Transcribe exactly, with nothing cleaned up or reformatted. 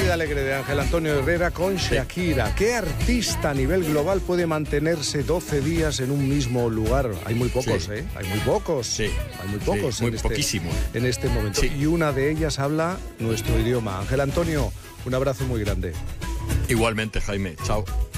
vida alegre de Ángel Antonio Herrera con Shakira. ¿Qué artista a nivel global puede mantenerse doce días en un mismo lugar? Hay muy pocos, sí. ¿eh? Hay muy pocos. Sí. Hay muy pocos. Sí, muy en este, poquísimo. En este momento. Sí. Y una de ellas habla nuestro idioma. Ángel Antonio, un abrazo muy grande. Igualmente, Jaime. Chao.